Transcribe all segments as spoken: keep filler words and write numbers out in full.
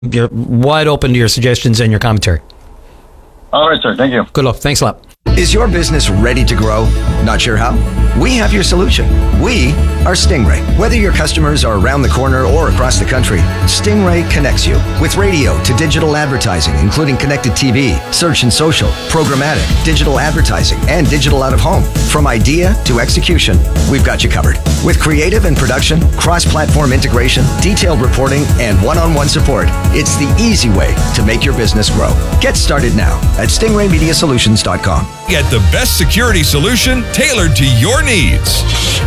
You're wide open to your suggestions and your commentary. All right, sir. Thank you. Good luck. Thanks a lot. Is your business ready to grow? Not sure how? We have your solution. We are Stingray. Whether your customers are around the corner or across the country, Stingray connects you with radio to digital advertising, including connected T V, search and social, programmatic, digital advertising, and digital out of home. From idea to execution, we've got you covered. With creative and production, cross-platform integration, detailed reporting, and one-on-one support, it's the easy way to make your business grow. Get started now at stingray media solutions dot com. Get the best security solution tailored to your needs.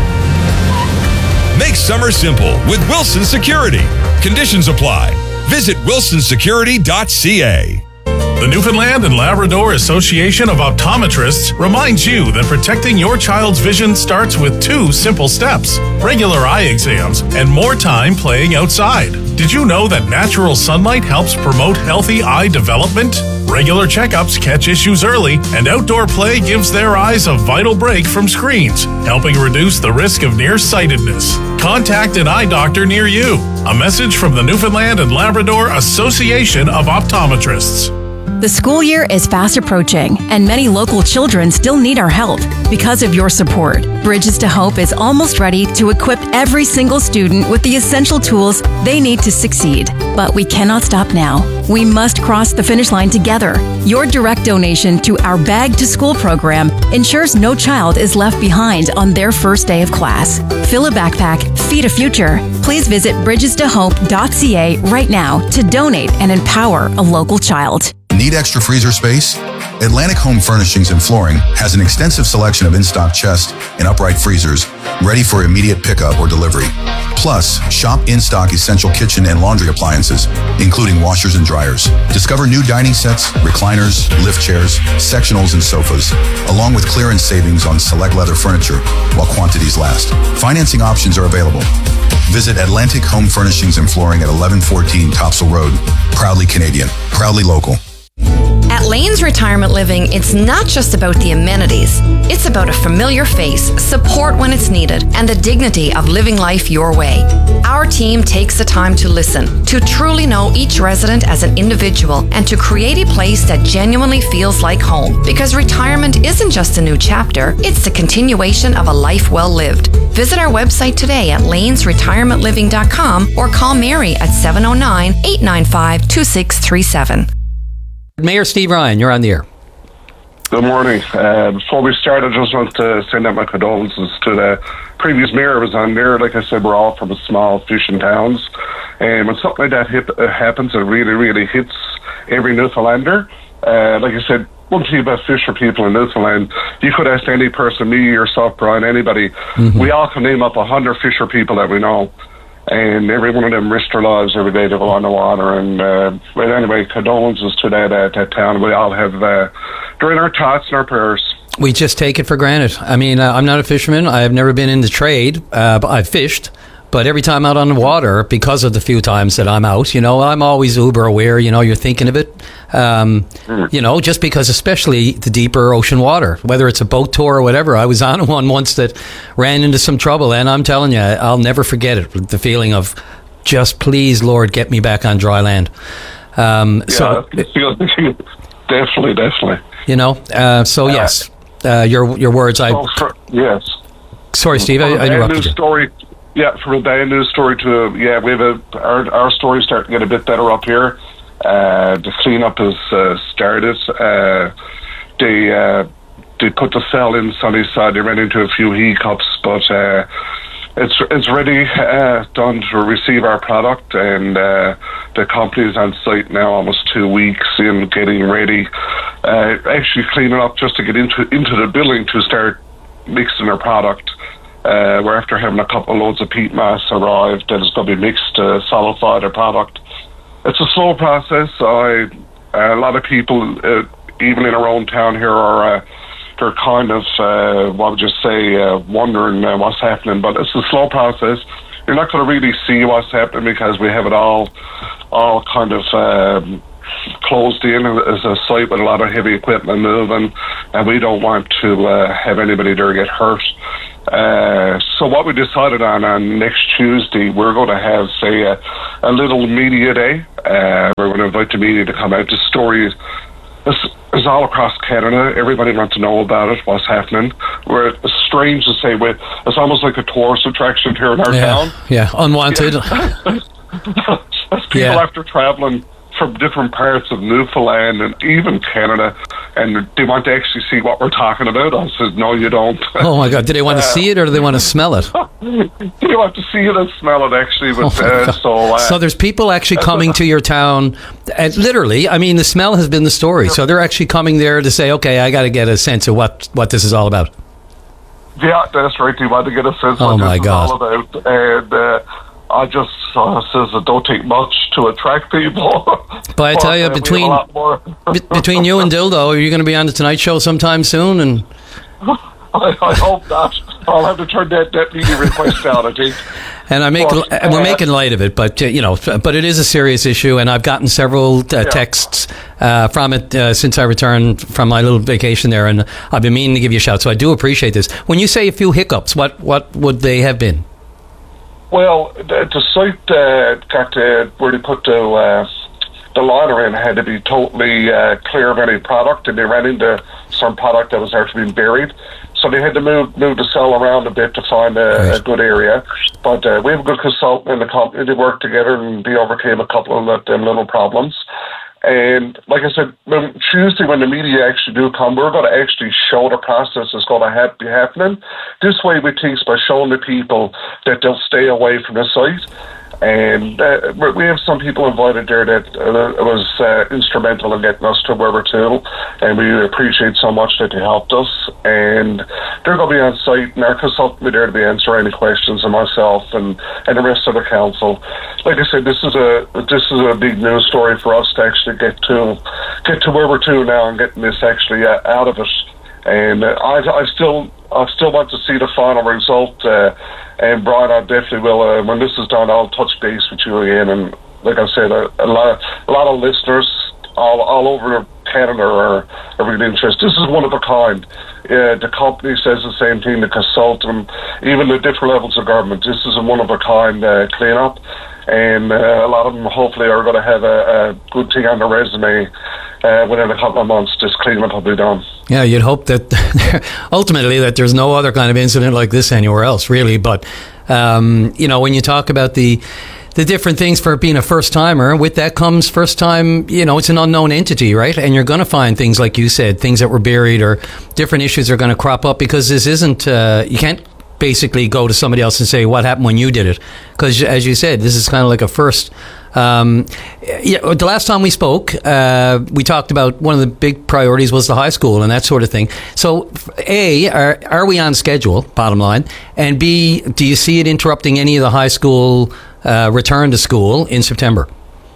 Make summer simple with Wilson Security. Conditions apply. Visit wilson security dot c a. The Newfoundland and Labrador Association of Optometrists reminds you that protecting your child's vision starts with two simple steps: regular eye exams and more time playing outside. Did you know that natural sunlight helps promote healthy eye development? Regular checkups catch issues early, and outdoor play gives their eyes a vital break from screens, helping reduce the risk of nearsightedness. Contact an eye doctor near you. A message from the Newfoundland and Labrador Association of Optometrists. The school year is fast approaching, and many local children still need our help. Because of your support, Bridges to Hope is almost ready to equip every single student with the essential tools they need to succeed. But we cannot stop now. We must cross the finish line together. Your direct donation to our Bag to School program ensures no child is left behind on their first day of class. Fill a backpack, feed a future. Please visit bridges to hope dot c a right now to donate and empower a local child. Need extra freezer space? Atlantic Home Furnishings and Flooring has an extensive selection of in-stock chest and upright freezers ready for immediate pickup or delivery. Plus, shop in-stock essential kitchen and laundry appliances, including washers and dryers. Discover new dining sets, recliners, lift chairs, sectionals, and sofas, along with clearance savings on select leather furniture while quantities last. Financing options are available. Visit Atlantic Home Furnishings and Flooring at eleven fourteen Topsail Road. Proudly Canadian, proudly local. At Lane's Retirement Living, it's not just about the amenities. It's about a familiar face, support when it's needed, and the dignity of living life your way. Our team takes the time to listen, to truly know each resident as an individual, and to create a place that genuinely feels like home. Because retirement isn't just a new chapter, it's the continuation of a life well lived. Visit our website today at lanes retirement living dot com or call Mary at seven oh nine, eight nine five, two six three seven. Mayor Steve Ryan, you're on the air. Good morning. Uh, before we start, I just want to send out my condolences to the previous mayor who was on there. Like I said, we're all from small fishing towns. And when something like that hit, uh, happens, it really, really hits every Newfoundlander. Uh, like I said, one thing about fisher people in Newfoundland, you could ask any person, me, yourself, Brian, anybody. Mm-hmm. We all can name up a hundred fisher people that we know. And every one of them risk their lives every day to go on the water. And uh, but anyway, condolences to that uh, that town. We all have uh, they're in our thoughts and our prayers. We just take it for granted. I mean, uh, I'm not a fisherman. I have never been in the trade. Uh, but I've fished. But every time out on the water, because of the few times that I'm out, you know, I'm always uber aware. You know, you're thinking of it. Um, mm. You know, just because, especially the deeper ocean water, whether it's a boat tour or whatever. I was on one once that ran into some trouble, and I'm telling you, I'll never forget it. The feeling of just, please, Lord, get me back on dry land. Um, yeah, so definitely, definitely. You know, uh, so uh, yes, uh, your your words. I well, for, yes. Sorry, Steve, I, I interrupted you. Story. Yeah, from a day news story to yeah, we have a our our story's starting to get a bit better up here. Uh, the cleanup has uh, started. Uh, they uh, they put the cell in Sunnyside. They ran into a few hiccups, but uh, it's it's ready, uh, done to receive our product, and uh, the company's on site now, almost two weeks in getting ready, uh, actually cleaning up just to get into into the building to start mixing our product. Uh, we're after having a couple of loads of peat mass arrived that is going to be mixed to solidify the product. It's a slow process. I, a lot of people, uh, even in our own town here, are uh, they're kind of, uh, what would you say, uh, wondering uh, what's happening. But it's a slow process. You're not going to really see what's happening because we have it all, all kind of um, closed in as a site with a lot of heavy equipment moving, and we don't want to uh, have anybody there get hurt. Uh, so what we decided on on next Tuesday, we're going to have, say, a, a little media day. Uh, we're going to invite the media to come out. The story is, is all across Canada. Everybody wants to know about it, what's happening. We're, it's strange to say, with, it's almost like a tourist attraction here in our yeah, town. Yeah, unwanted. As people yeah. after travelling from different parts of Newfoundland and even Canada, and they want to actually see what we're talking about. I said, no, you don't. Oh my God, do they want to uh, see it or do they want to smell it? They want to see it and smell it, actually. But, oh uh, so, uh, so there's people actually coming to your town, and literally, I mean, the smell has been the story. So they're actually coming there to say, okay, I got to get a sense of what, what this is all about. Yeah, that's right. They want to get a sense of oh what my this God. is all about. And uh, I just uh, says it don't take much to attract people. But I tell you, between be, between you and Dildo, are you going to be on the Tonight Show sometime soon? And I, I hope not. I'll have to turn that, that media request down, I think. And I make but, uh, we're making light of it, but uh, you know, but it is a serious issue, and I've gotten several uh, yeah. texts uh, from it uh, since I returned from my little vacation there, and I've been meaning to give you a shout. So I do appreciate this. When you say a few hiccups, what what would they have been? Well, the, the site uh, got uh, where they put the uh, the liner in had to be totally uh, clear of any product, and they ran into some product that was actually being buried. So they had to move move the cell around a bit to find a, right. a good area. But uh, we have a good consultant in the company. They worked together and they overcame a couple of them little problems. And like I said, when Tuesday when the media actually do come, we're going to actually show the process is going to ha- be happening. This way we think by showing the people that they'll stay away from the site. And uh, we have some people invited there that uh, was uh, instrumental in getting us to where we're to, and we appreciate so much that they helped us. And they're going to be on site, and our consultant will be there to be answering any questions, and myself and, and the rest of the council. Like I said, this is a this is a big news story for us to actually get to get to where we're to now and getting this actually uh, out of it. And uh, I, I still I still want to see the final result. Uh, And Brian, I definitely will. Uh, when this is done, I'll touch base with you again. And like I said, a, a lot, of, a lot of listeners all all over Canada are, are really interested. This is one of a kind. Uh, the company says the same thing. The consultant, even the different levels of government. This is a one of a kind uh, cleanup, and uh, a lot of them hopefully are going to have a, a good thing on their resume. Uh, within a couple of months, this cleanup will be done. Yeah, you'd hope that ultimately that there's no other kind of incident like this anywhere else, really. But um, you know, when you talk about the the different things for being a first timer, with that comes first time. You know, it's an unknown entity, right? And you're going to find things like you said, things that were buried, or different issues are going to crop up because this isn't. Uh, you can't basically go to somebody else and say what happened when you did it, because as you said, this is kind of like a first. Um, yeah, the last time we spoke, uh, we talked about one of the big priorities was the high school and that sort of thing. So, A, are, are we on schedule, bottom line? And B, do you see it interrupting any of the high school uh, return to school in September?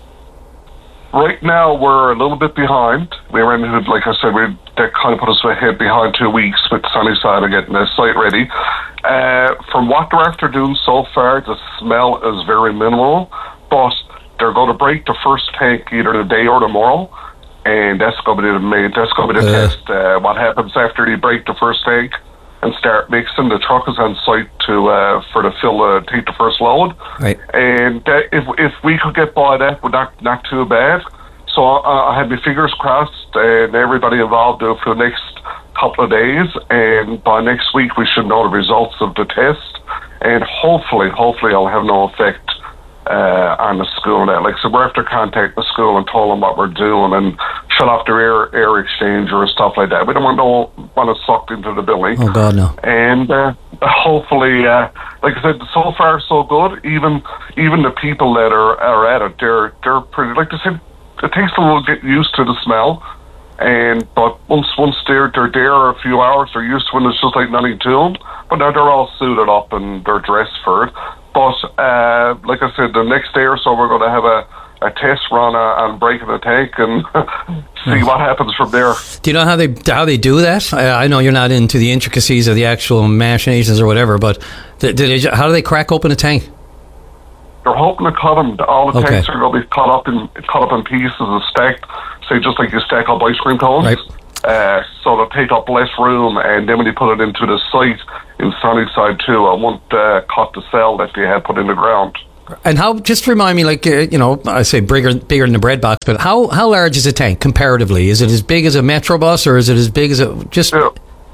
Right now, we're a little bit behind. We ran into, like I said, we that kind of put us ahead behind two weeks with Sunnyside and getting the site ready. Uh, from what they're after doing so far, the smell is very minimal, but they're going to break the first tank either today or tomorrow, and that's going to be the main, that's going to be the uh. test. Uh, what happens after they break the first tank and start mixing? The truck is on site to uh, for the fill uh, take the first load, right? And uh, if if we could get by that, would not not too bad. So I, I had my fingers crossed, and everybody involved do it for the next couple of days, and by next week we should know the results of the test, and hopefully, hopefully, I'll have no effect. Uh, on the school now. Like, so we're after contact the school and told them what we're doing and shut off their air air exchanger and stuff like that. We don't want no want it sucked into the building. Oh God, no. And uh, hopefully, uh, like I said, so far so good. Even even the people that are, are at it, they're they're pretty. Like I said, it takes a little get used to the smell. And but once once they're they're there a few hours, they're used to it. And it's just like nothing to them. But now they're all suited up and they're dressed for it. But uh, like I said, the next day or so, we're going to have a, a test run uh, on breaking the tank and see what happens from there. Do you know how they how they do that? I, I know you're not into the intricacies of the actual machinations or whatever, but did they, how do they crack open a tank? They're hoping to cut them. All the okay. tanks are going to be cut up in cut up in pieces and stacked, say just like you stack up ice cream cones. Right. Uh, so they'll take up less room, and then when you put it into the site in Sunnyside too, I won't uh, cut the cell that they had put in the ground. And how? Just remind me, like uh, you know, I say bigger, bigger than the bread box, but how how large is a tank comparatively? Is it as big as a Metro bus, or is it as big as a just? Yeah.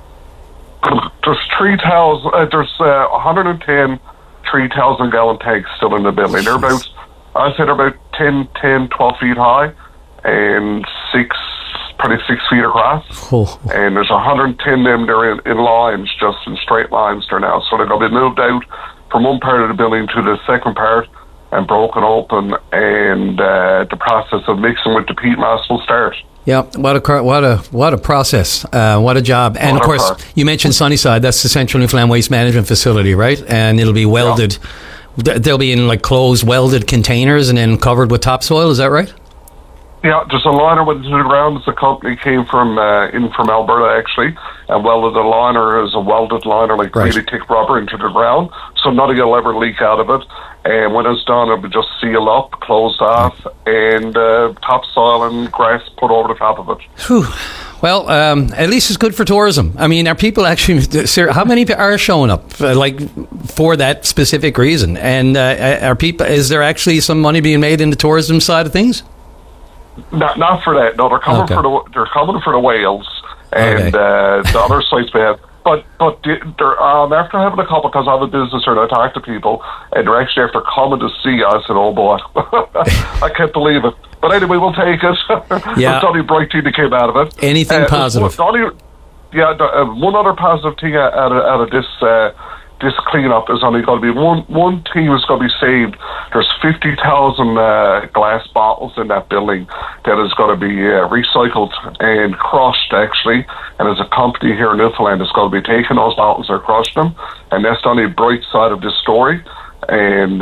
There's three thousand. Uh, there's uh, one hundred ten three thousand gallon tanks still in the building. They're about, I said, they're about ten, ten, twelve feet high, and six, probably six feet across. Oh. And there's one hundred ten of them. They're in, in lines, just in straight lines there now. So they're going to be moved out from one part of the building to the second part and broken open, and uh, the process of mixing with the peat mass will start. Yeah, what a what a what a process, uh, what a job, and What of a course part. you mentioned Sunnyside. That's the Central Newfoundland Waste Management Facility, right? And it'll be welded. th- They'll be in like closed welded containers and then covered with topsoil. Is that right? Yeah, there's a liner went into the ground. It's a company came from uh, in from Alberta actually, and welded a liner as a welded liner, like Right. really thick rubber into the ground, so nothing will ever leak out of it. And when it's done, it'll be just seal up, closed off, and uh, topsoil and grass put over the top of it. Whew. Well, um, at least it's good for tourism. I mean, are people actually? Sir, how many are showing up, uh, like for that specific reason? And uh, are people? Is there actually some money being made in the tourism side of things? Not not for that. No, they're coming Okay. for the they're coming for the whales and Okay. uh, the other sites we have. But but the- they're um, after having a couple, because I have a business and I talk to people, and they're actually after coming to see us. And oh boy, I can't believe it. But anyway, we'll take it. Yeah. It's only bright thing that came out of it. Anything Uh, positive. the only- yeah, the, uh, one other positive thing out of, out of this uh, this cleanup is only going to be one one thing that's going to be saved. There's fifty thousand uh, glass bottles in that building that is going to be uh, recycled and crushed, actually. And there's a company here in Newfoundland that's going to be taking those bottles and crushing them. And that's the only bright side of this story. And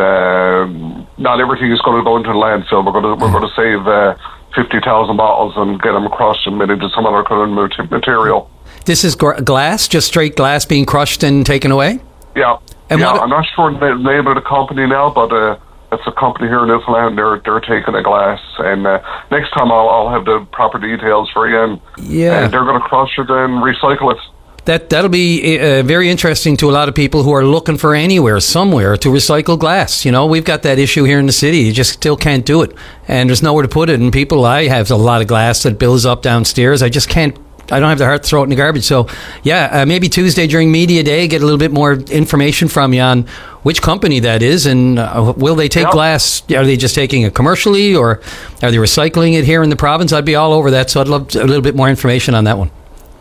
um, not everything is going to go into the landfill. We're going to, we're going to save uh, fifty thousand bottles and get them crushed and made into some other kind of mat- material. This is gr- glass, just straight glass being crushed and taken away. Yeah, And yeah. what- I'm not sure the name of the company now, but uh, it's a company here in Newfoundland. They're they're taking a glass, and uh, next time I'll I'll have the proper details for you. And, Yeah. and they're going to crush it and recycle it. That that'll be uh, very interesting to a lot of people who are looking for anywhere, somewhere to recycle glass. You know, we've got that issue here in the city. You just still can't do it, and there's nowhere to put it. And people, I have a lot of glass that builds up downstairs. I just can't. I don't have the heart to throw it in the garbage. So, yeah, uh, maybe Tuesday during media day, get a little bit more information from you on which company that is, and uh, will they take Yep. glass? Are they just taking it commercially, or are they recycling it here in the province? I'd be all over that. So I'd love a little bit more information on that one.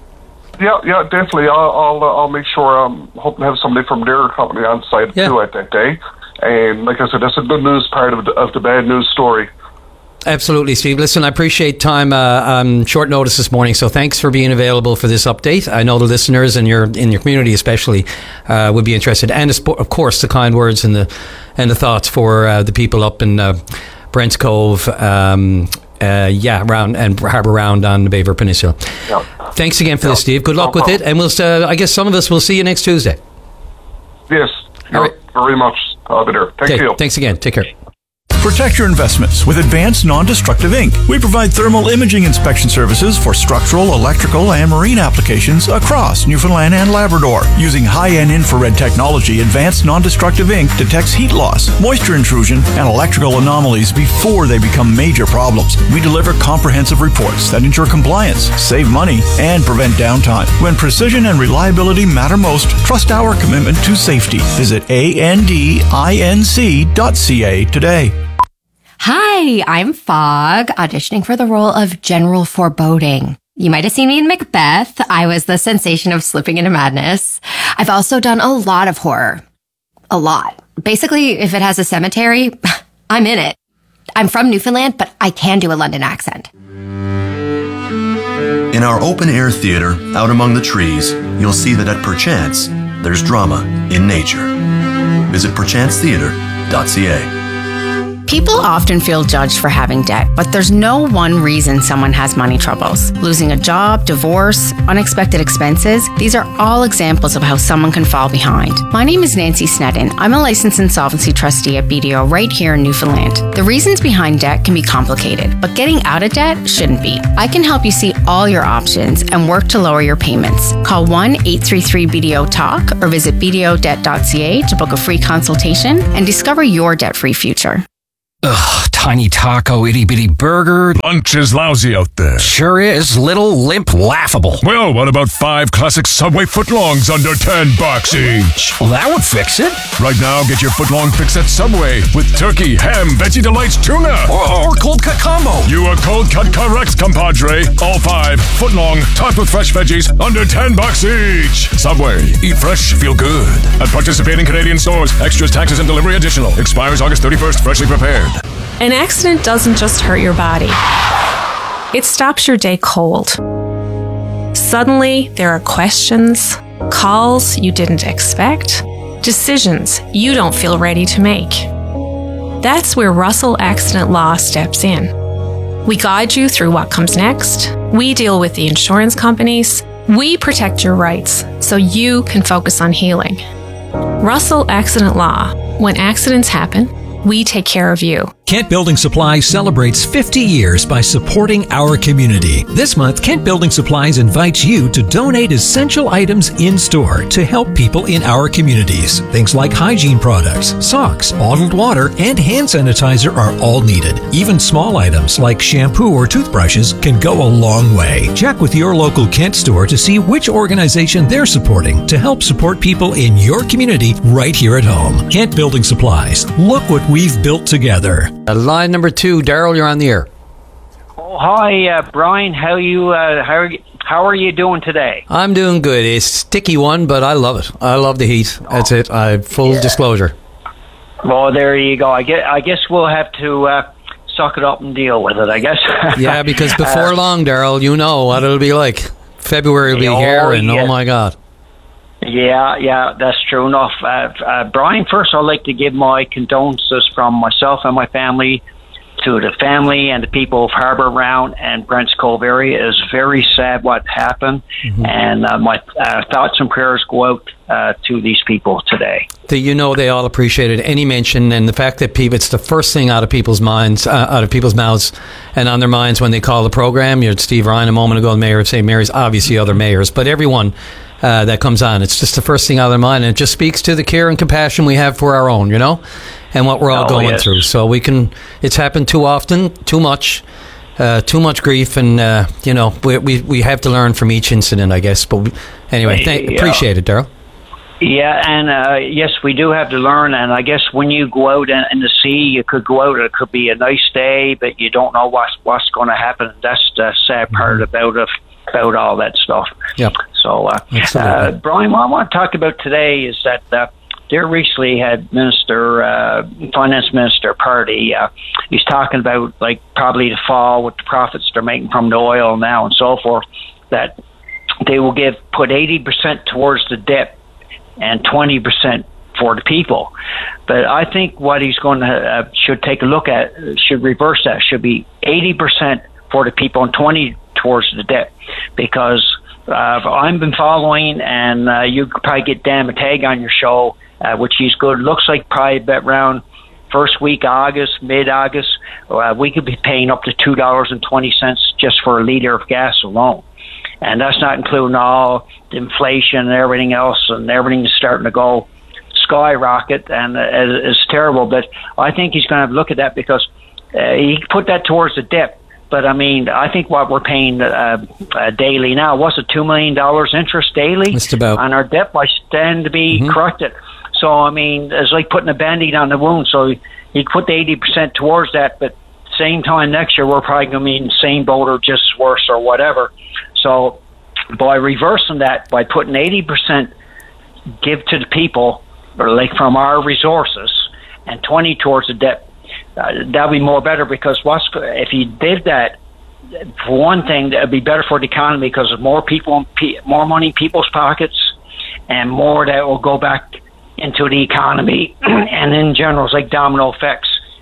Yeah, yeah, definitely. I'll I'll, uh, I'll make sure. I'm hoping to have somebody from their company on site Yeah. too at that day. And like I said, that's a good news part of the, of the bad news story. Absolutely, Steve. Listen, I appreciate time uh, on short notice this morning, so thanks for being available for this update. I know the listeners and your in your community especially uh, would be interested, and of course the kind words and the and the thoughts for uh, the people up in uh, Brents Cove, um, uh, yeah, around and Harbour Round on the Bayver Peninsula. Yeah. Thanks again for Yeah. this, Steve. Good luck No with it, problem. and we'll. Uh, I guess some of us will see you next Tuesday. Yes, All right. very much. I'll be there. Thank Okay, you. thanks again. Take care. Protect your investments with Advanced Non-Destructive Ink. We provide thermal imaging inspection services for structural, electrical, and marine applications across Newfoundland and Labrador. Using high-end infrared technology, Advanced Non-Destructive Ink detects heat loss, moisture intrusion, and electrical anomalies before they become major problems. We deliver comprehensive reports that ensure compliance, save money, and prevent downtime. When precision and reliability matter most, trust our commitment to safety. Visit A N D I N C dot C A today. Hi, I'm Fogg, auditioning for the role of General Foreboding. You might have seen me in Macbeth. I was the sensation of slipping into madness. I've also done a lot of horror. A lot. Basically, if it has a cemetery, I'm in it. I'm from Newfoundland, but I can do a London accent. In our open-air theater, out among the trees, you'll see that at Perchance, there's drama in nature. Visit perchance theater dot C A. People often feel judged for having debt, but there's no one reason someone has money troubles. Losing a job, divorce, unexpected expenses, these are all examples of how someone can fall behind. My name is Nancy Sneddon. I'm a licensed insolvency trustee at B D O right here in Newfoundland. The reasons behind debt can be complicated, but getting out of debt shouldn't be. I can help you see all your options and work to lower your payments. Call one eight three three B D O talk or visit b d o debt dot c a to book a free consultation and discover your debt-free future. Ugh, tiny taco, itty-bitty burger. Lunch is lousy out there. Sure is. Little, limp, laughable. Well, what about five classic Subway footlongs under ten bucks each? Well, that would fix it. Right now, get your footlong fix at Subway with turkey, ham, Veggie Delights tuna. Or, or cold cut combo. You are cold cut correct, compadre. All five, footlong, topped with fresh veggies, under ten bucks each. Subway, eat fresh, feel good. At participating Canadian stores, extras, taxes, and delivery additional. Expires August thirty-first, freshly prepared. An accident doesn't just hurt your body. It stops your day cold. Suddenly, there are questions, calls you didn't expect, decisions you don't feel ready to make. That's where Russell Accident Law steps in. We guide you through what comes next. We deal with the insurance companies. We protect your rights so you can focus on healing. Russell Accident Law. When accidents happen, we take care of you. Kent Building Supplies celebrates fifty years by supporting our community. This month, Kent Building Supplies invites you to donate essential items in-store to help people in our communities. Things like hygiene products, socks, bottled water, and hand sanitizer are all needed. Even small items like shampoo or toothbrushes can go a long way. Check with your local Kent store to see which organization they're supporting to help support people in your community right here at home. Kent Building Supplies. Look what we've built together. Uh, line number two, Daryl, you're on the air. Oh, hi, uh, Brian. How you? Uh, how are you, how are you doing today? I'm doing good. It's a sticky one, but I love it. I love the heat. That's it. I full Yeah. disclosure. Well, there you go. I guess, I guess we'll have to uh, suck it up and deal with it, I guess. Yeah, because before Uh, long, Daryl, you know what it'll be like. February will be Oh, here, and yeah. oh my God. Yeah, yeah, that's true enough. Uh, uh, Brian, first I'd like to give my condolences from myself and my family to the family and the people of Harbour Round and Brents Cove area. It is very sad what happened, Mm-hmm. and uh, my uh, thoughts and prayers go out uh, to these people today. That you know they all appreciated any mention, and the fact that people, it's the first thing out of people's minds, uh, out of people's mouths, and on their minds when they call the program. You had Steve Ryan a moment ago, the mayor of Saint Mary's, obviously other mayors, but everyone uh, that comes on, it's just the first thing out of their mind, and it just speaks to the care and compassion we have for our own, you know, and what we're all Oh, going yes. through. So we can, it's happened too often, too much. Uh, too much grief, and uh, you know we, we we have to learn from each incident, I guess. But we, anyway, thank, Yeah. appreciate it, Daryl. Yeah, and uh, yes, we do have to learn. And I guess when you go out in, in the sea, you could go out. It could be a nice day, but you don't know what's what's going to happen. That's the sad part about it, about all that stuff. Yep. So, uh, uh, Brian, what I want to talk about today is that uh, there recently had Minister, uh, Finance Minister Party. Uh, he's talking about like probably the fall with the profits they're making from the oil now and so forth. That they will give put eighty percent towards the debt and twenty percent for the people. But I think what he's going to uh, should take a look at should reverse that. Should be eighty percent for the people and twenty towards the debt, because uh, I've been following, and uh, you could probably get Dan Matag on your show, uh, which he's good. Looks like probably about around first week August, mid-August, uh, we could be paying up to two dollars and twenty cents just for a liter of gas alone. And that's not including all the inflation and everything else, and everything is starting to go skyrocket, and uh, it's terrible. But I think he's going to have to look at that, because uh, he put that towards the debt. But, I mean, I think what we're paying uh, uh, daily now, what's it, two million dollars interest daily? Just about. On our debt, I stand to be Mm-hmm. corrected. So, I mean, it's like putting a Band-Aid on the wound. So you put the eighty percent towards that, but same time next year, we're probably going to be in the same boat or just worse or whatever. So by reversing that, by putting eighty percent give to the people, or like from our resources, and twenty towards the debt, uh, that'll be more better, because what's, if you did that, for one thing, that'd be better for the economy, because there's more people, more money in people's pockets, and more that will go back into the economy, and in general, it's like domino effects.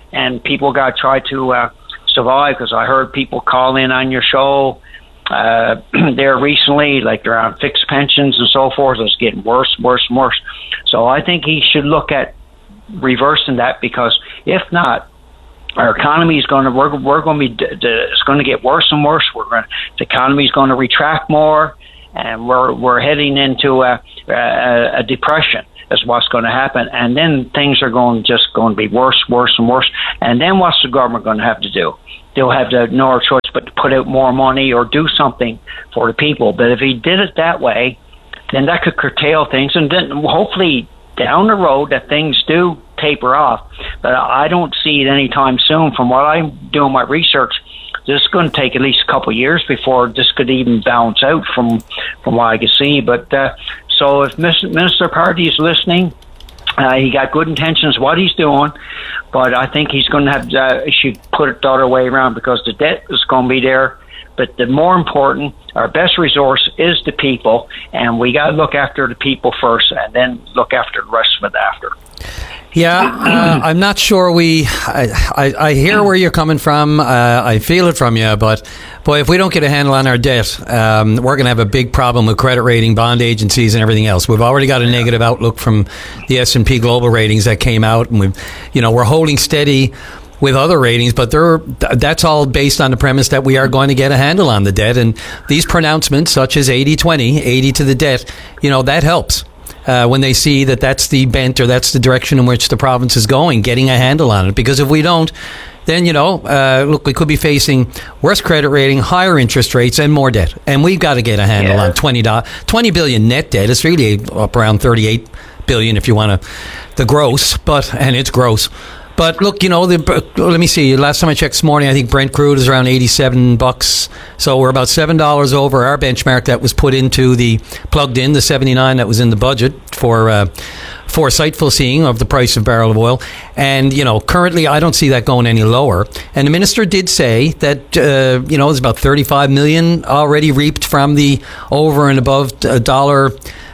and people got to try to uh, survive. Because I heard people call in on your show uh, there recently, like they're on fixed pensions and so forth. It's getting worse, worse, and worse. So I think he should look at reversing that, because if not, our economy is going to we're, we're going to be it's going to get worse and worse. We're going the economy is going to retract more, and we're we're heading into a, a, a depression. Is what's going to happen, and then things are going just going to be worse, worse, and worse. And then what's the government going to have to do? They'll have to no choice but to put out more money or do something for the people. But if he did it that way, then that could curtail things, and then hopefully down the road that things do taper off. But I don't see it anytime soon. From what I'm doing my research, this is going to take at least a couple of years before this could even balance out from from what I can see. But uh, so if Minister Party is listening, uh, he got good intentions what he's doing, but I think he's going to have uh, he should put it the other way around, because the debt is going to be there. But the more important, our best resource is the people, and we got to look after the people first, and then look after the rest of it after. Yeah, uh, I'm not sure we... I, I, I hear where you're coming from. Uh, I feel it from you. But, boy, if we don't get a handle on our debt, um, we're going to have a big problem with credit rating, bond agencies, and everything else. We've already got a negative outlook from the S and P Global ratings that came out. And we've, you know, we're holding steady with other ratings, but they're, that's all based on the premise that we are going to get a handle on the debt. And these pronouncements, such as eighty twenty, eighty to the debt, you know, that helps. Uh, when they see that that's the bent or that's the direction in which the province is going, getting a handle on it. Because if we don't, then, you know, uh, look, we could be facing worse credit rating, higher interest rates, and more debt. And we've got to get a handle yeah. on twenty, twenty billion net debt. It's really up around thirty-eight billion if you want to, the gross, but, and it's gross. But look, you know, the, let me see. Last time I checked this morning, I think Brent crude is around eighty-seven bucks. So we're about seven dollars over our benchmark that was put into the, plugged in, the seventy-nine that was in the budget for uh, foresightful seeing of the price of barrel of oil. And, you know, currently I don't see that going any lower. And the minister did say that, uh, you know, there's about thirty-five million already reaped from the over and above a dollar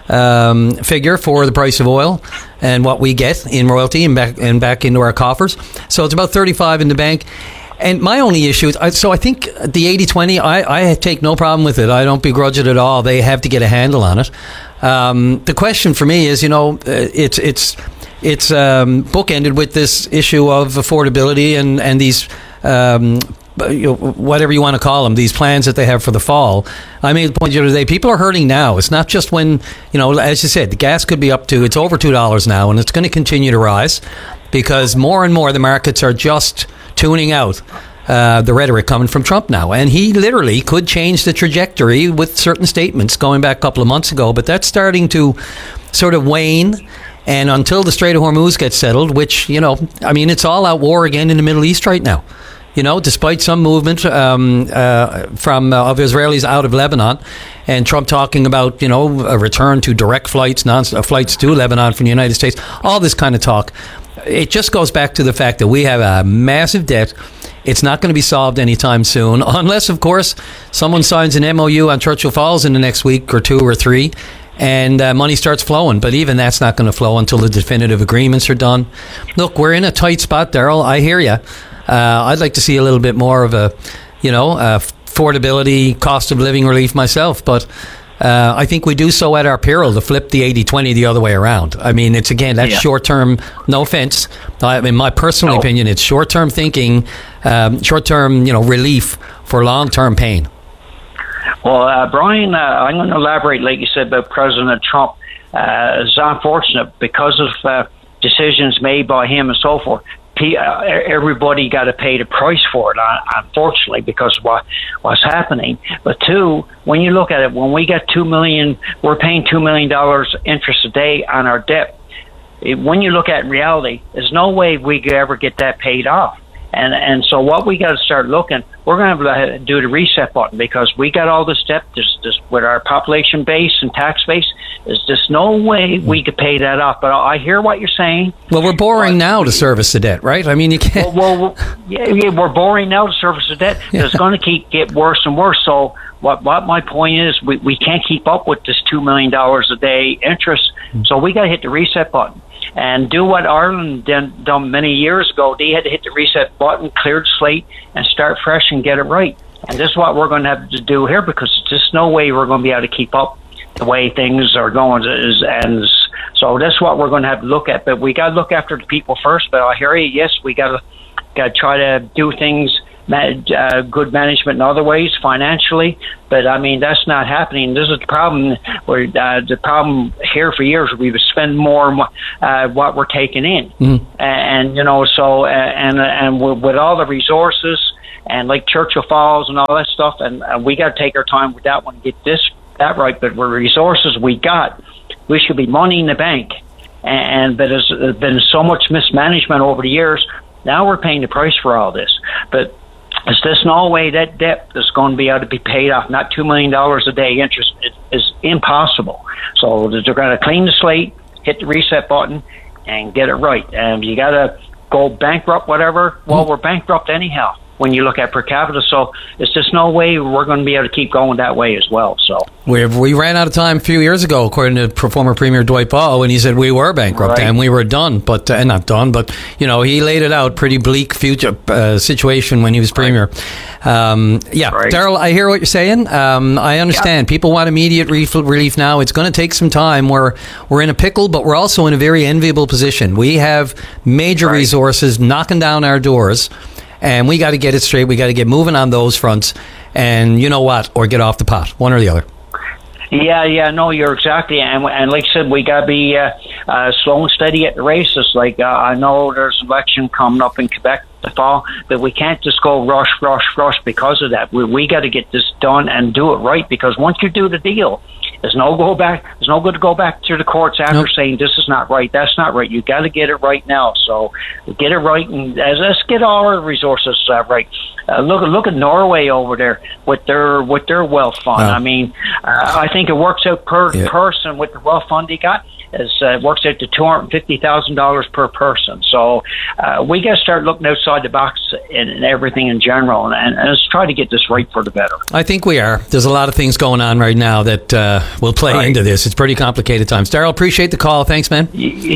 um, figure for the price of oil and what we get in royalty and back and back into our coffers. So it's about thirty-five in the bank. And my only issue is, so I think the eighty twenty, I, I take no problem with it. I don't begrudge it at all. They have to get a handle on it. Um, the question for me is, you know, it's it's it's um, bookended with this issue of affordability and, and these um you know, whatever you want to call them, these plans that they have for the fall. I made the point the other day, people are hurting now. It's not just when, you know, as you said, the gas could be up to, it's over two dollars now, and it's going to continue to rise because more and more the markets are just tuning out uh, the rhetoric coming from Trump now. And he literally could change the trajectory with certain statements going back a couple of months ago, but that's starting to sort of wane. And until the Strait of Hormuz gets settled, which, you know, I mean, it's all out war again in the Middle East right now. You know, despite some movement um, uh, from uh, of Israelis out of Lebanon, and Trump talking about, you know, a return to direct flights, non uh, flights to Lebanon from the United States, all this kind of talk, it just goes back to the fact that we have a massive debt. It's not going to be solved anytime soon, unless, of course, someone signs an M O U on Churchill Falls in the next week or two or three, and uh, money starts flowing. But even that's not going to flow until the definitive agreements are done. Look, we're in a tight spot, Daryl. I hear you. Uh, I'd like to see a little bit more of a, you know, uh, affordability, cost of living relief myself. But uh, I think we do so at our peril to flip the eighty twenty the other way around. I mean, it's, again, that's yeah. short-term, no offense. I mean, my personal no. opinion, it's short-term thinking, um, short-term, you know, relief for long-term pain. Well, uh, Brian, uh, I'm going to elaborate, like you said, about President Trump. Uh, it's unfortunate because of uh, decisions made by him and so forth. Everybody got to pay the price for it, unfortunately, because of what, what's happening. But two, when you look at it, when we get two million, we're paying two million dollars interest a day on our debt. It, when you look at reality, there's no way we could ever get that paid off. And and so what we got to start looking, we're going to have to do the reset button, because we got all this debt. There's, there's, with our population base and tax base, there's just no way we could pay that off. But I hear what you're saying. Well, we're borrowing but, now to service the debt, right? I mean, you can't. Well, well yeah, yeah, we're borrowing now to service the debt. Yeah. It's going to keep get worse and worse. So what what my point is, we, we can't keep up with this two million dollars a day interest. Mm-hmm. So we got to hit the reset button. and do what Ireland did, done many years ago. They had to hit the reset button, clear the slate, and start fresh and get it right. And this is what we're going to have to do here, because there's just no way we're going to be able to keep up the way things are going. And so that's what we're going to have to look at. But we got to look after the people first. But I hear you. Yes, we got to got to try to do things. Uh, good management in other ways, financially, but I mean that's not happening. This is the problem. Where uh, the problem here for years, we've spent more uh, what we're taking in, mm. and, and you know, so uh, and and with all the resources and like Churchill Falls and all that stuff, and uh, we got to take our time with that one, get this that right. But with resources we got, we should be money in the bank, and, and but there's, there's been so much mismanagement over the years. Now we're paying the price for all this, but. Is this no way that debt is going to be able to be paid off? Not two million dollars a day interest it is impossible. So they're going to clean the slate, hit the reset button, and get it right. And you got to go bankrupt, whatever. Well, mm. we're bankrupt anyhow when you look at per capita. So it's just no way we're going to be able to keep going that way as well. So we we ran out of time a few years ago, according to former Premier Dwight Ball, and he said we were bankrupt right. and we were done, but uh, not done, but you know he laid it out pretty bleak future uh, situation when he was Premier. Right. Um, yeah, right. Daryl, I hear what you're saying. Um, I understand. Yep. People want immediate relief now. It's going to take some time. We're we're in a pickle, but we're also in a very enviable position. We have major right. resources knocking down our doors. And we got to get it straight. We got to get moving on those fronts. And you know what? Or get off the pot. One or the other. Yeah, yeah, no, you're exactly. And, and like I said, we got to be uh, uh, slow and steady at the races. Like, uh, I know there's an election coming up in Quebec the fall, but we can't just go rush, rush, rush because of that. We, we got to get this done and do it right, because once you do the deal, there's no go back. There's no good to go back to the courts after nope. saying this is not right. That's not right. You got to get it right now. So get it right, and uh, let's get all our resources uh, right. Uh, look, look at Norway over there with their with their wealth fund. Wow. I mean, uh, I think it works out per yeah. person with the wealth fund they got. It uh, works out to two hundred fifty thousand dollars per person. So uh, we got to start looking outside the box in, in everything in general, and, and let's try to get this right for the better. I think we are. There's a lot of things going on right now that uh, will play right. into this. It's pretty complicated times. Daryl, appreciate the call. Thanks, man.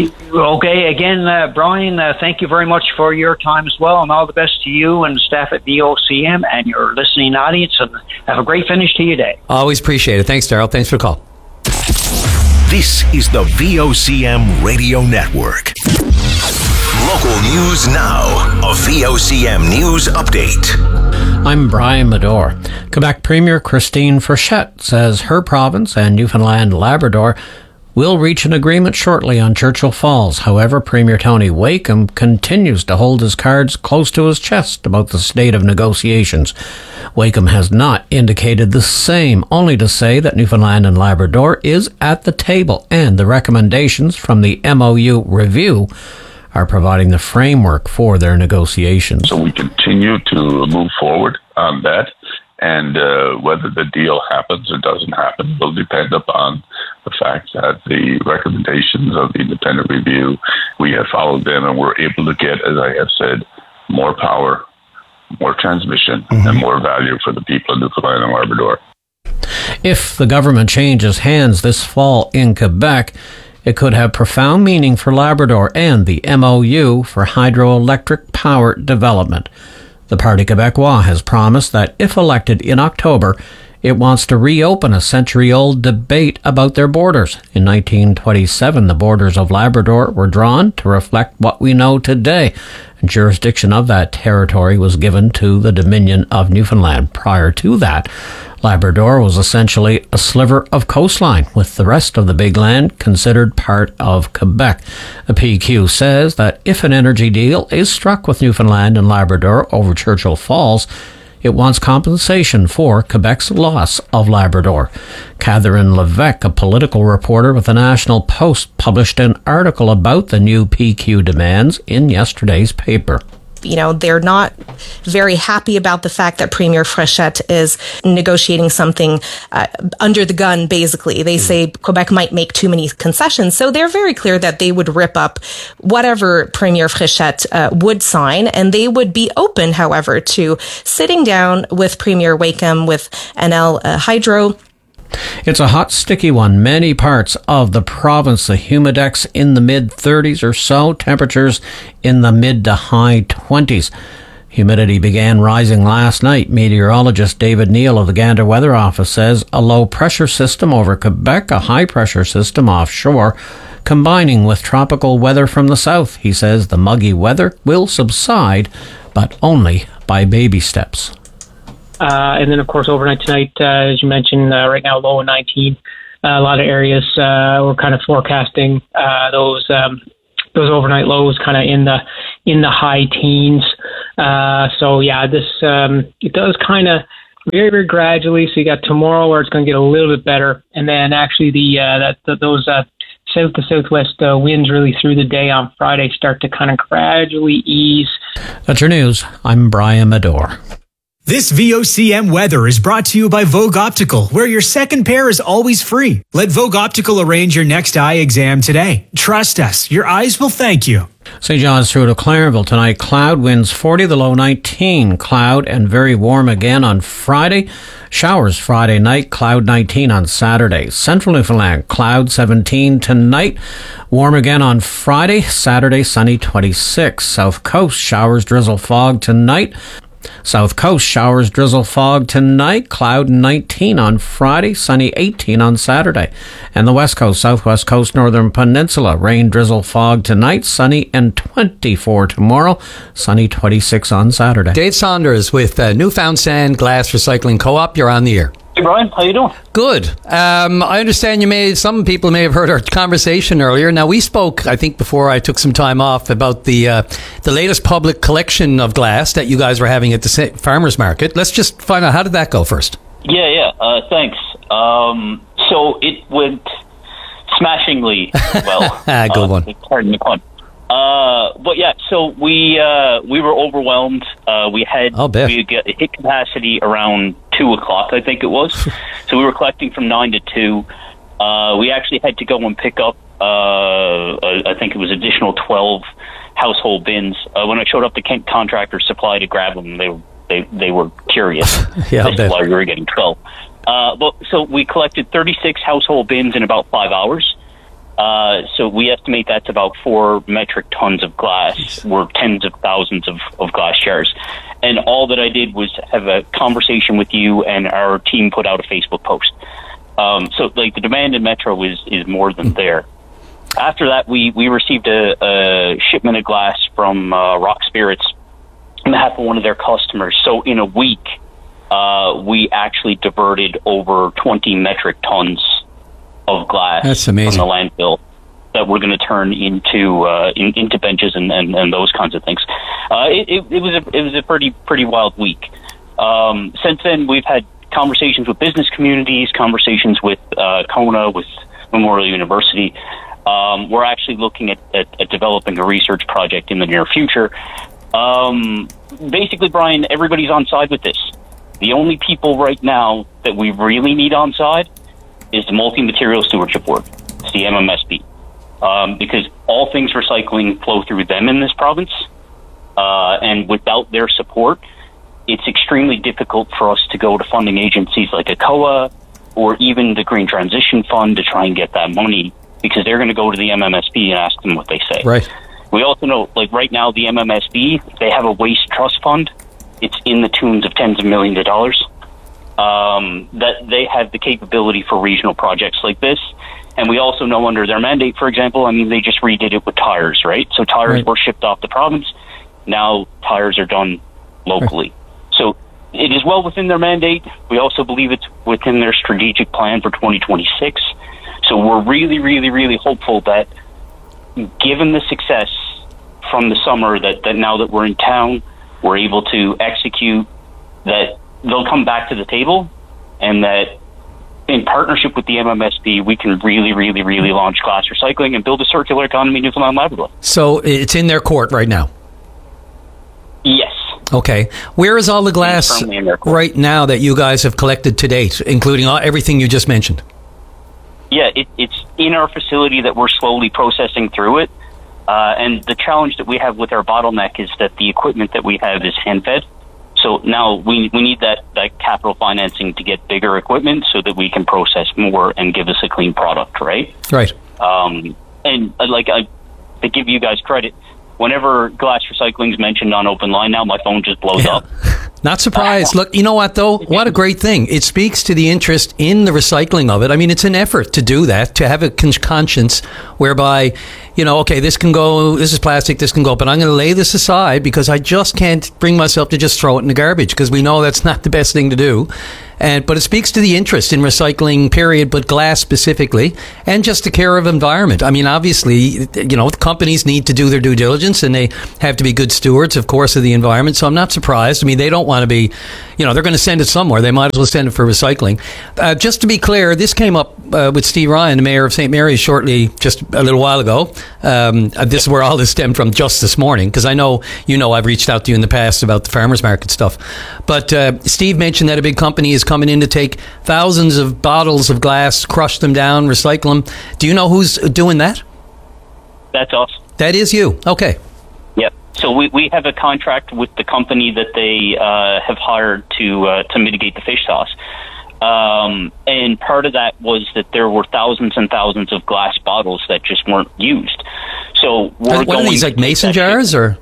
Okay, again, uh, Brian, uh, thank you very much for your time as well, and all the best to you and the staff at V O C M and your listening audience, and have a great finish to your day. Always appreciate it. Thanks, Daryl. Thanks for the call. This is the V O C M Radio Network. Local news now. A V O C M News Update. I'm Brian Medore. Quebec Premier Christine Frechette says her province and Newfoundland Labrador will reach an agreement shortly on Churchill Falls. However, Premier Tony Wakeham continues to hold his cards close to his chest about the state of negotiations. Wakeham has not indicated the same, only to say that Newfoundland and Labrador is at the table, and the recommendations from the M O U review are providing the framework for their negotiations. So we continue to move forward on that. And uh, whether the deal happens or doesn't happen will depend upon the fact that the recommendations of the independent review, we have followed them and we're able to get, as I have said, more power, more transmission, mm-hmm. and more value for the people of Newfoundland and Labrador. If the government changes hands this fall in Quebec, it could have profound meaning for Labrador and the M O U for hydroelectric power development. The Parti Québécois has promised that if elected in October, it wants to reopen a century-old debate about their borders. In nineteen twenty-seven, the borders of Labrador were drawn to reflect what we know today. Jurisdiction of that territory was given to the Dominion of Newfoundland. Prior to that, Labrador was essentially a sliver of coastline, with the rest of the big land considered part of Quebec. The P Q says that if an energy deal is struck with Newfoundland and Labrador over Churchill Falls, it wants compensation for Quebec's loss of Labrador. Catherine Levesque, a political reporter with the National Post, published an article about the new P Q demands in yesterday's paper. You know, they're not very happy about the fact that Premier Frechette is negotiating something uh, under the gun, basically. They say Quebec might make too many concessions. So they're very clear that they would rip up whatever Premier Frechette uh, would sign. And they would be open, however, to sitting down with Premier Wakeham, with N L uh, Hydro, It's a hot, sticky one. Many parts of the province, the humidex in the mid thirties or so, temperatures in the mid to high twenties. Humidity began rising last night. Meteorologist David Neal of the Gander Weather Office says a low-pressure system over Quebec, a high-pressure system offshore, combining with tropical weather from the south. He says the muggy weather will subside, but only by baby steps. Uh, and then, of course, overnight tonight, uh, as you mentioned, uh, right now low in nineteen. Uh, a lot of areas uh, we're kind of forecasting uh, those um, those overnight lows kind of in the in the high teens. Uh, so yeah, this um, it does kind of very very gradually. So you got tomorrow where it's going to get a little bit better, and then actually the uh, that the, those uh, south to southwest uh, winds really through the day on Friday start to kind of gradually ease. That's your news. I'm Brian Medore. This V O C M weather is brought to you by Vogue Optical, where your second pair is always free. Let Vogue Optical arrange your next eye exam today. Trust us, your eyes will thank you. Saint John's through to Clarenville tonight. Cloud winds forty, the low nineteen. Cloud and very warm again on Friday. Showers Friday night, cloud nineteen on Saturday. Central Newfoundland, cloud seventeen tonight. Warm again on Friday. Saturday, sunny twenty-six. South Coast, showers, drizzle, fog tonight. South Coast, showers, drizzle, fog tonight, cloud nineteen on Friday, sunny eighteen on Saturday. And the West Coast, Southwest Coast, Northern Peninsula, rain, drizzle, fog tonight, sunny and twenty-four tomorrow, sunny twenty-six on Saturday. Dave Saunders with uh, Newfound Sand Glass Recycling Co-op. You're on the air. Hey Brian, how you doing? Good. Um, I understand you may. Some people may have heard our conversation earlier. Now we spoke, I think, before I took some time off about the uh, the latest public collection of glass that you guys were having at the farmers market. Let's just find out, how did that go first? Yeah, yeah. Uh, thanks. Um, so it went smashingly well. ah, good uh, one. Pardon the pun. Uh, but yeah, so we uh, we were overwhelmed. Uh, we had I'll bet. we get hit capacity around two o'clock, I think it was. So we were collecting from nine to two. Uh, we actually had to go and pick up. Uh, I think it was additional twelve household bins. Uh, when I showed up, the contractor supply to grab them. They they they were curious. yeah, That's why we were getting twelve. Uh, but so we collected thirty-six household bins in about five hours. Uh, so we estimate that's about four metric tons of glass, or tens of thousands of, of glass jars. And all that I did was have a conversation with you, and our team put out a Facebook post. Um, so, like, the demand in Metro is, is more than there. After that, we, we received a, a shipment of glass from uh, Rock Spirits on behalf of one of their customers. So in a week, uh, we actually diverted over twenty metric tons of glass That's amazing. from the landfill that we're going to turn into uh, in, into benches and, and, and those kinds of things. Uh, it, it, it was a it was a pretty pretty wild week. Um, since then, we've had conversations with business communities, conversations with uh, Kona, with Memorial University. Um, we're actually looking at, at, at developing a research project in the near future. Um, basically, Brian, everybody's on side with this. The only people right now that we really need on side is the Multi-Material Stewardship Board. It's the M M S B. Um, because all things recycling flow through them in this province. Uh, and without their support, it's extremely difficult for us to go to funding agencies like A C O A or even the Green Transition Fund to try and get that money, because they're going to go to the M M S B and ask them what they say. Right. We also know, like right now, the M M S B, they have a waste trust fund. It's in the tunes of tens of millions of dollars. Um, that they have the capability for regional projects like this. And we also know under their mandate, for example, I mean, they just redid it with tires, right? So tires Right. were shipped off the province. Now tires are done locally. Right. So it is well within their mandate. We also believe it's within their strategic plan for twenty twenty-six. So we're really, really, really hopeful that given the success from the summer, that, that now that we're in town, we're able to execute, that they'll come back to the table, and that in partnership with the M M S B, we can really, really, really launch glass recycling and build a circular economy in Newfoundland and Labrador. So it's in their court right now? Yes. Okay. Where is all the glass right now that you guys have collected to date, including all, everything you just mentioned? Yeah, it, it's in our facility that we're slowly processing through it. Uh, and the challenge that we have with our bottleneck is that the equipment that we have is hand-fed. So now we we need that, that capital financing to get bigger equipment so that we can process more and give us a clean product, right? Right. Um, and uh, like I, to give you guys credit, whenever glass recycling is mentioned on Open Line now, my phone just blows Yeah. up. Not surprised. Look, you know what, though? What a great thing. It speaks to the interest in the recycling of it. I mean, it's an effort to do that, to have a con- conscience whereby, you know, okay, this can go, this is plastic, this can go, but I'm going to lay this aside because I just can't bring myself to just throw it in the garbage, because we know that's not the best thing to do. And but it speaks to the interest in recycling, period, but glass specifically, and just the care of environment. I mean, obviously, you know, companies need to do their due diligence, and they have to be good stewards, of course, of the environment. So I'm not surprised. I mean, they don't want to be, you know, they're going to send it somewhere. They might as well send it for recycling. Uh, just to be clear, this came up uh, with Steve Ryan, the mayor of Saint Mary's, shortly, just a little while ago. Um, this is where all this stemmed from just this morning, because I know, you know, I've reached out to you in the past about the farmers market stuff. But uh, Steve mentioned that a big company is coming in to take thousands of bottles of glass, crush them down, recycle them. Do you know who's doing that? That's us. That is you. Okay. Yep. So we, we have a contract with the company that they uh, have hired to uh, to mitigate the fish sauce. Um, and part of that was that there were thousands and thousands of glass bottles that just weren't used. So we're What going are these, like mason jars, or?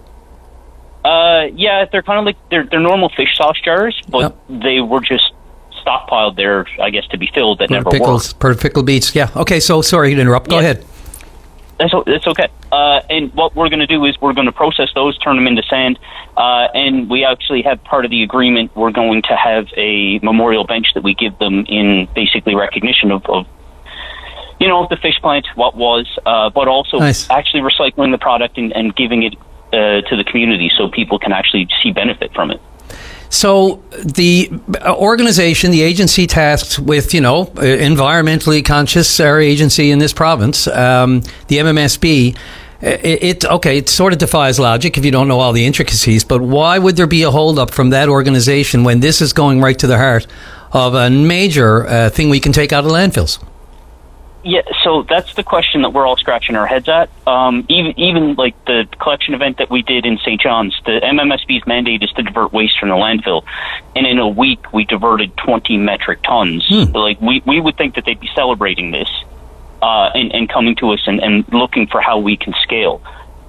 Uh, yeah, they're kind of like they're they're normal fish sauce jars, but Yep. they were just stockpiled there, I guess, to be filled that never Pickles, worked. per pickled beets. Yeah. Okay. So sorry to interrupt. Go Yeah. ahead. That's o- that's okay. Uh, and what we're going to do is we're going to process those, turn them into sand, uh, and we actually have part of the agreement. We're going to have a memorial bench that we give them in basically recognition of, of you know, the fish plant, what was, uh, but also Nice. actually recycling the product and, and giving it uh, to the community so people can actually see benefit from it. So the organization, the agency tasked with, you know, environmentally conscious, our agency in this province, um, the M M S B, it, it okay, it sort of defies logic if you don't know all the intricacies, but why would there be a holdup from that organization when this is going right to the heart of a major uh, thing we can take out of landfills? Yeah, so that's the question that we're all scratching our heads at. Um, even, even like the collection event that we did in Saint John's, the M M S B's mandate is to divert waste from the landfill, and in a week we diverted twenty metric tons. Hmm. Like we, we would think that they'd be celebrating this uh, and, and coming to us and, and looking for how we can scale.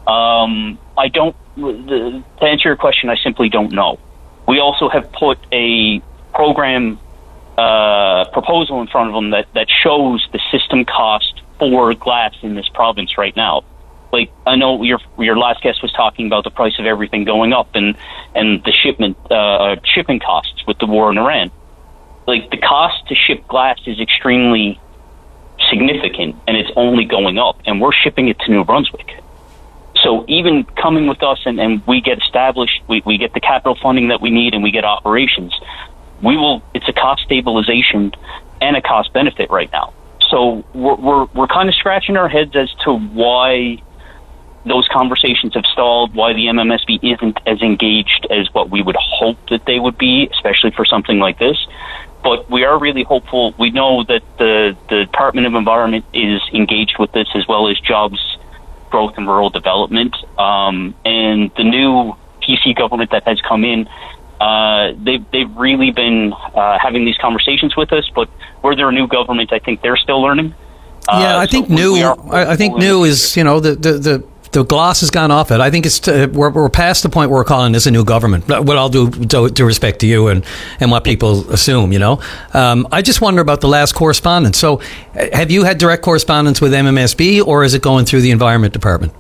Um, I don't. The, to answer your question, I simply don't know. We also have put a program. Uh, proposal in front of them that, that shows the system cost for glass in this province right now. Like, I know your your last guest was talking about the price of everything going up and, and the shipment uh, shipping costs with the war in Iran. Like, the cost to ship glass is extremely significant, and it's only going up, and we're shipping it to New Brunswick. So even coming with us and, and we get established, we, we get the capital funding that we need and we get operations, we will. It's a cost stabilization and a cost benefit right now. So we're we're, we're kind of scratching our heads as to why those conversations have stalled, why the M M S B isn't as engaged as what we would hope that they would be, especially for something like this. But we are really hopeful. We know that the, the Department of Environment is engaged with this, as well as Jobs, Growth and Rural Development. Um, and the new P C government that has come in, Uh, they've, they've really been uh, having these conversations with us, but were there a new government, I think they're still learning. Uh, Yeah, I think so new. we are- I, I think new is, you know, the the, the, the gloss has gone off it. I think it's to, we're we're past the point where we're calling this a new government. What I'll do to, to respect to you and, and what people assume, you know. Um, I just wonder about the last correspondence. So, uh, have you had direct correspondence with M M S B, or is it going through the Environment Department?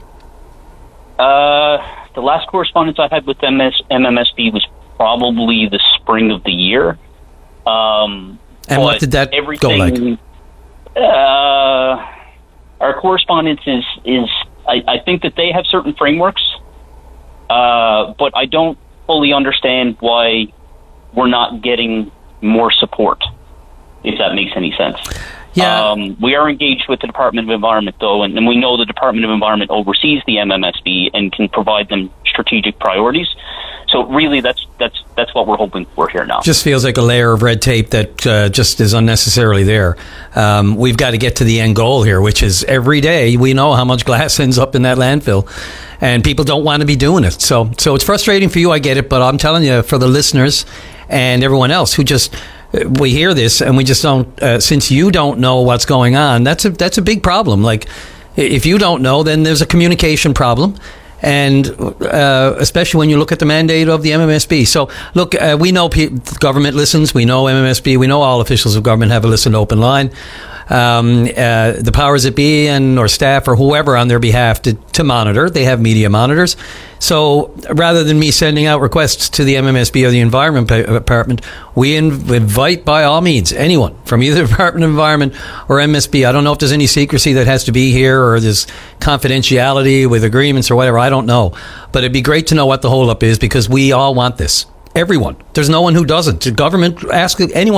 Uh, the last correspondence I had with M M S B was probably the spring of the year. Um, And what but did that go everything, like? Uh, our correspondence is, is I, I think that they have certain frameworks, uh, but I don't fully understand why we're not getting more support, if that makes any sense. Yeah. Um, we are engaged with the Department of Environment, though, and, and we know the Department of Environment oversees the M M S B and can provide them strategic priorities. So really, that's that's that's what we're hoping for here now. Just feels like a layer of red tape that uh, just is unnecessarily there. Um, we've got to get to the end goal here, which is every day we know how much glass ends up in that landfill, and people don't want to be doing it. So, so it's frustrating for you. I get it, but I'm telling you, for the listeners and everyone else who just we hear this and we just don't. Uh, since you don't know what's going on, that's a that's a big problem. Like, if you don't know, then there's a communication problem. And uh, especially when you look at the mandate of the M M S B. So, look, uh, we know pe- government listens. We know M M S B. We know all officials of government have a listen to open line. Um, uh, the powers that be and or staff or whoever on their behalf to, to monitor. They have media monitors. So rather than me sending out requests to the M M S B or the Environment Department, we inv- invite by all means anyone from either Department of Environment or M S B. I don't know if there's any secrecy that has to be here or there's confidentiality with agreements or whatever. I don't know. But it'd be great to know what the holdup is because we all want this. Everyone. There's no one who doesn't. The government, ask anyone.